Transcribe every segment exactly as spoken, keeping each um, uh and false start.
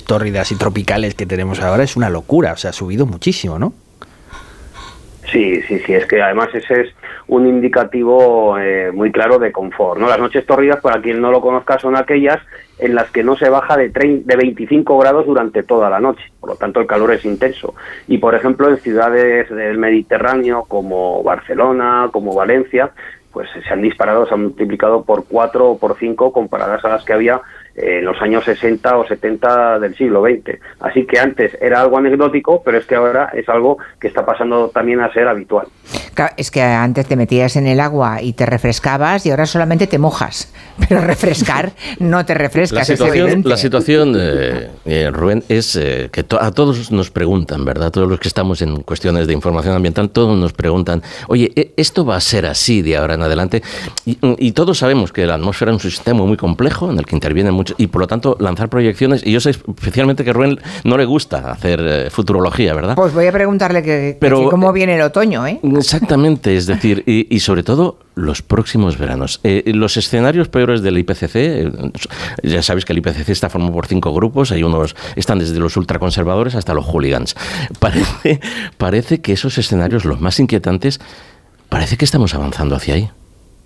tórridas y tropicales que tenemos ahora es una locura, o sea, ha subido muchísimo, ¿no? Sí, sí, sí, es que además ese es un indicativo eh, muy claro de confort, ¿no? Las noches tórridas, para quien no lo conozca, son aquellas en las que no se baja de, treinta, de veinticinco grados durante toda la noche, por lo tanto el calor es intenso. Y por ejemplo en ciudades del Mediterráneo como Barcelona, como Valencia, pues se han disparado, se han multiplicado por cuatro o por cinco comparadas a las que había en los años sesenta o setenta del siglo veinte. Así que antes era algo anecdótico, pero es que ahora es algo que está pasando también a ser habitual. Claro, es que antes te metías en el agua y te refrescabas y ahora solamente te mojas, pero refrescar no te refrescas. La situación, es la situación eh, eh, Rubén, es eh, que to- a todos nos preguntan, ¿verdad? Todos los que estamos en cuestiones de información ambiental, todos nos preguntan, oye, ¿esto va a ser así de ahora en adelante? Y, y todos sabemos que la atmósfera es un sistema muy complejo en el que intervienen muchos, y por lo tanto lanzar proyecciones, y yo sé especialmente que a Rubén no le gusta hacer eh, futurología, ¿verdad? Pues voy a preguntarle que, Pero, que cómo viene el otoño, ¿eh? Exactamente, es decir, y, y sobre todo los próximos veranos. Eh, los escenarios peores del I P C C, eh, ya sabéis que el I P C C está formado por cinco grupos, hay unos, están desde los ultraconservadores hasta los hooligans. Parece, parece que esos escenarios, los más inquietantes, parece que estamos avanzando hacia ahí.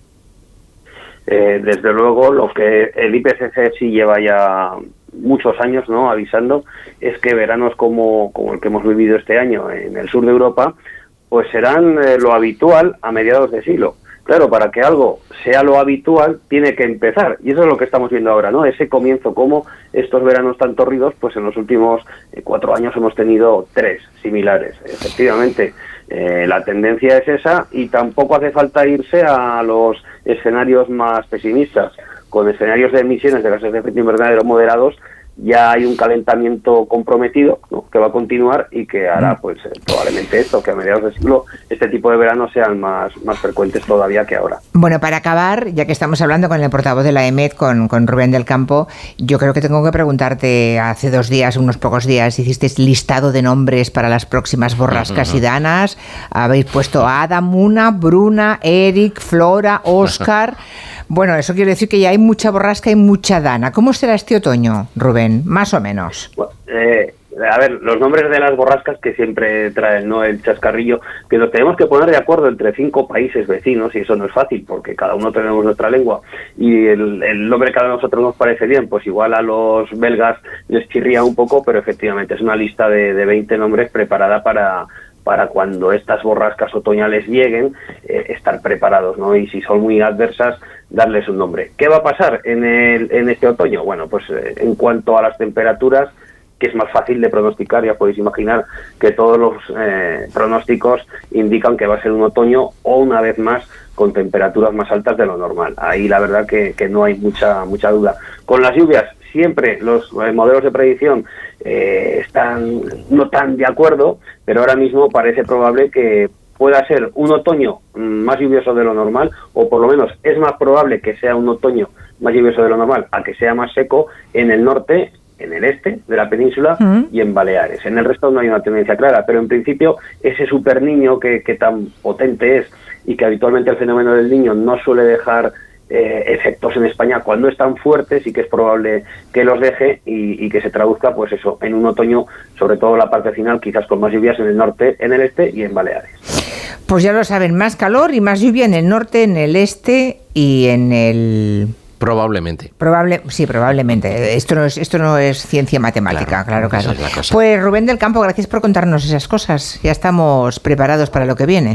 Eh, desde luego, lo que el I P C C sí lleva ya muchos años, ¿no?, avisando, es que veranos como, como el que hemos vivido este año en el sur de Europa, pues serán eh, lo habitual a mediados de siglo. Claro, para que algo sea lo habitual, tiene que empezar. Y eso es lo que estamos viendo ahora, ¿no? Ese comienzo, como estos veranos tan tórridos, pues en los últimos eh, cuatro años hemos tenido tres similares. Efectivamente, eh, la tendencia es esa, y tampoco hace falta irse a los escenarios más pesimistas. Con escenarios de emisiones de gases de efecto invernadero moderados, ya hay un calentamiento comprometido, ¿no?, que va a continuar y que hará pues eh, probablemente esto, que a mediados de siglo este tipo de veranos sean más, más frecuentes todavía que ahora. Bueno, para acabar, ya que estamos hablando con el portavoz de la E M E D, con, con Rubén del Campo, yo creo que tengo que preguntarte, hace dos días, unos pocos días, hiciste listado de nombres para las próximas borrascas uh-huh. y danas, habéis puesto a Adam, Una, Bruna, Eric, Flora, Oscar. Bueno, eso quiere decir que ya hay mucha borrasca y mucha dana. ¿Cómo será este otoño, Rubén? Más o menos. Bueno, eh, a ver, los nombres de las borrascas que siempre traen, ¿no?, el chascarrillo, que nos tenemos que poner de acuerdo entre cinco países vecinos, y eso no es fácil porque cada uno tenemos nuestra lengua y el, el nombre que a nosotros nos parece bien, pues igual a los belgas les chirría un poco, pero efectivamente es una lista de, de veinte nombres preparada para... para cuando estas borrascas otoñales lleguen, eh, estar preparados, ¿no? Y si son muy adversas, darles un nombre. ¿Qué va a pasar en, el, en este otoño? Bueno, pues eh, en cuanto a las temperaturas, que es más fácil de pronosticar, ya podéis imaginar que todos los eh, pronósticos indican que va a ser un otoño, o una vez más, con temperaturas más altas de lo normal. Ahí la verdad que, que no hay mucha, mucha duda. Con las lluvias, siempre los eh, modelos de predicción eh, están no tan de acuerdo, pero ahora mismo parece probable que pueda ser un otoño más lluvioso de lo normal, o por lo menos es más probable que sea un otoño más lluvioso de lo normal a que sea más seco en el norte, en el este de la península uh-huh. y en Baleares. En el resto no hay una tendencia clara, pero en principio ese super niño que, que tan potente es, y que habitualmente el fenómeno del niño no suele dejar eh, efectos en España cuando es tan fuerte, sí que es probable que los deje y, y que se traduzca, pues eso, en un otoño, sobre todo la parte final, quizás con más lluvias en el norte, en el este y en Baleares. Pues ya lo saben, más calor y más lluvia en el norte, en el este y en el... Probablemente. Probable, sí, probablemente. Esto no es, esto no es ciencia matemática, claro, claro. claro. Esa es la cosa. Pues Rubén del Campo, gracias por contarnos esas cosas. Ya estamos preparados para lo que viene.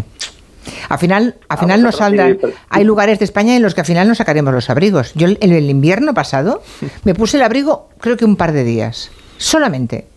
Al final, al final nos saldrán. Hay lugares de España en los que al final nos sacaremos los abrigos. Yo en el invierno pasado me puse el abrigo, creo que un par de días, solamente.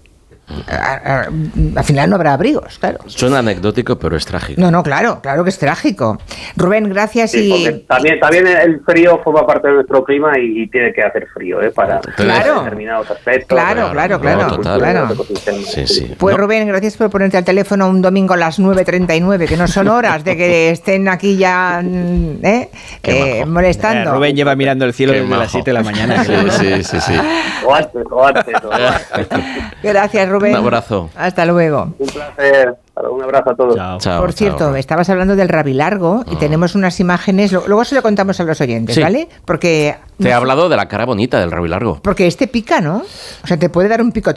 Al final no habrá abrigos, claro. Suena anecdótico, pero es trágico. No, no, claro, claro que es trágico. Rubén, gracias. Sí, y también, también el frío forma parte de nuestro clima y, y tiene que hacer frío, ¿eh? Para claro. determinados aspectos. Claro, claro, claro. No, total. claro. Sí, sí. Pues no. Rubén, gracias por ponerte al teléfono un domingo a las nueve treinta y nueve, que no son horas de que estén aquí ya ¿eh? eh, molestando. Eh, Rubén lleva mirando el cielo Qué desde majo. las siete de la mañana. Sí, sí, sí, sí. O antes, o antes, o antes. Gracias, Rubén. Un abrazo. Hasta luego. Un placer. Un abrazo a todos. Chao. Chao, Por cierto, chao. estabas hablando del rabilargo y Mm. tenemos unas imágenes, lo- luego se lo contamos a los oyentes, Sí. ¿vale? Porque Te he hablado de la cara bonita del rabilargo. porque este pica, ¿no? O sea, te puede dar un picotón.